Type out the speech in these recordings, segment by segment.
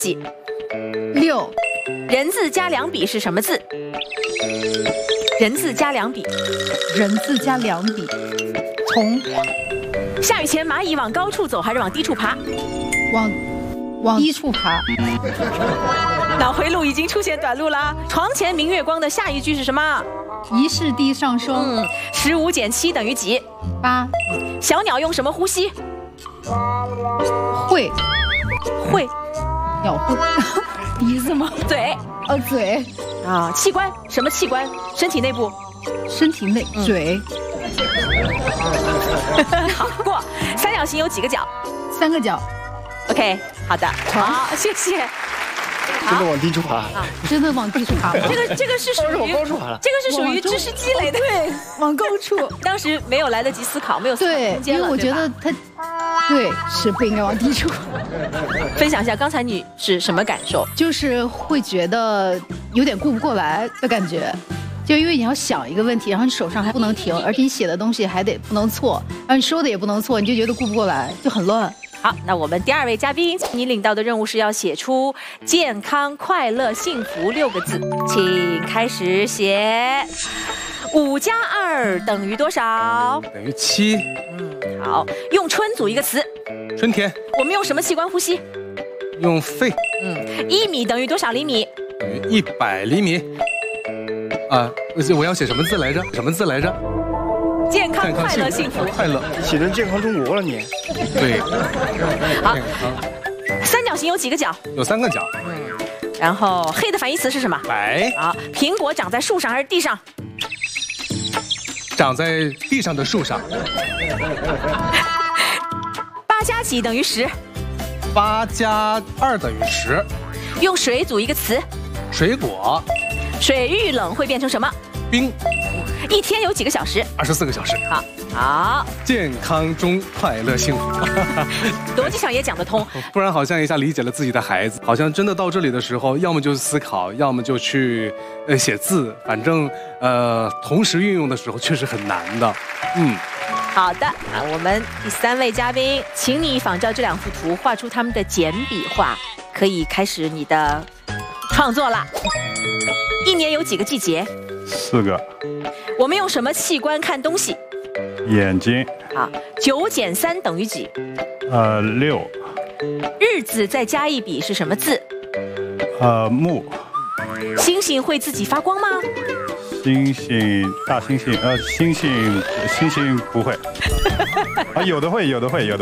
几 ？6。 人字加两笔是什么字？人字加两笔。 人字加两笔。从。 下雨前蚂蚁往高处走还是往低处爬？ 往低处爬。 脑回路已经出现短路了。床前明月光的下一句是什么？ 疑是地上霜。 15减7等于几 ？8。 小鸟用什么呼吸？ 会。鸟会。鼻子吗？ 嘴。 嘴。 啊，器官什么器官？身体内部。 身体内。嘴。 好过。三角形有几个角 ？3个角。 OK， 好的，好，谢谢。 真的往低处爬， 真的往低处爬。 这个是属于高处爬了， 这个是属于知识积累的， 对，往高处。 当时没有来得及思考，没有思考空间了， 因为我觉得他，对，是不应该往低处。 分享一下刚才你是什么感受？ 就是会觉得有点顾不过来的感觉。就因为你要想一个问题，然后你手上还不能停，而且你写的东西还得不能错，然后你说的也不能错，你就觉得顾不过来，就很乱。 好，那我们第2位嘉宾，你领到的任务是要写出健康、快乐、幸福6个字，请开始写。5加2等于多少？ 等于7。 好，用春组一个词。 春天。 我们用什么器官呼吸？ 用肺。 1米等于多少厘米？ 等于100厘米。我要写什么字来着？ 健康、快乐、幸福。 快乐。 写成健康中国了你。 对。 好。三角形有几个角？ 有3个角。 然后黑的反义词是什么？ 白。 好，苹果长在树上还是地上？ 长在地上的树上。 8加几等于10 ？8加2等于10。 用水组一个词。 水果。 水遇冷会变成什么？ 冰。 一天有几个小时 ？24个小时。 好。 健康中快乐幸福。 逻辑上也讲得通。 不然好像一下理解了自己的孩子，好像真的到这里的时候，要么就思考，要么就去写字，反正同时运用的时候确实很难的。 好的，那我们第3位嘉宾，请你仿照这2幅图画出他们的简笔画，可以开始你的创作啦。一年有几个季节 ？4个。 我们用什么器官看东西？ 眼睛。 好，9减3等于几 ？6。 日子再加一笔是什么字？ 木。 星星会自己发光吗？ 星星，大猩猩，星星不会。有的会。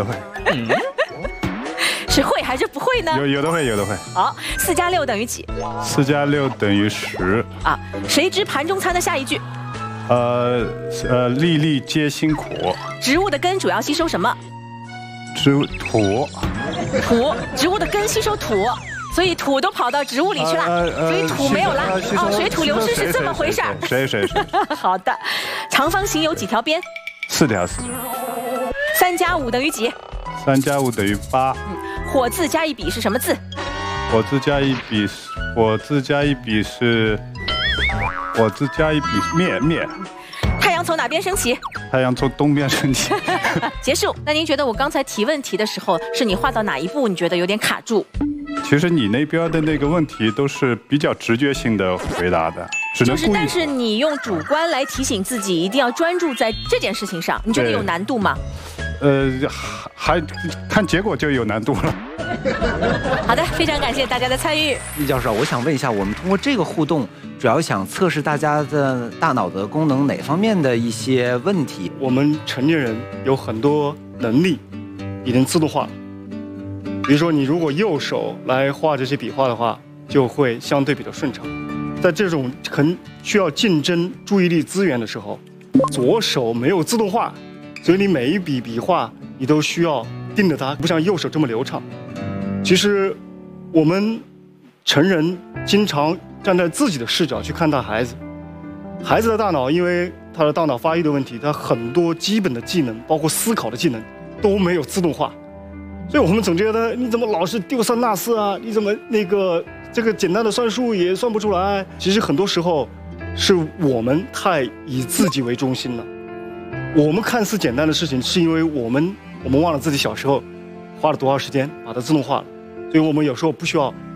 是会还是不会呢？ 有的会。 好，4加6等于几 ？4加6等于10。 谁知盘中餐的下一句？ 粒粒皆辛苦。 植物的根主要吸收什么？ 土。 植物的根吸收土，所以土都跑到植物里去了，所以土没有了。水土流失是这么回事。 水。 好的，长方形有几条边 ？4条。 3加5等于几 ？3加5等于8。 火字加一笔是什么字？ 火字加一笔是面。 太阳从哪边升起？ 太阳从东边升起。 结束。那您觉得我刚才提问题的时候，是你画到哪一步？你觉得有点卡住？ 其实你那边的那个问题都是比较直觉性的回答的， 但是你用主观来提醒自己一定要专注在这件事情上，你觉得有难度吗？ 还看结果就有难度了。 好的，非常感谢大家的参与。 易教授，我想问一下，我们通过这个互动，主要想测试大家的大脑的功能哪方面的一些问题？ 我们成年人有很多能力已经自动化了，比如说你如果右手来画这些笔画的话，就会相对比较顺畅。在这种很需要竞争注意力资源的时候，左手没有自动化，所以你每一笔笔画你都需要盯着它，不像右手这么流畅。其实我们成人经常站在自己的视角去看待孩子，孩子的大脑因为他的大脑发育的问题，他很多基本的技能，包括思考的技能都没有自动化，所以我们总觉得你怎么老是丢三落四啊？你怎么这个简单的算术也算不出来？其实很多时候是我们太以自己为中心了。我们看似简单的事情，是因为我们忘了自己小时候花了多少时间把它自动化了，所以我们有时候不需要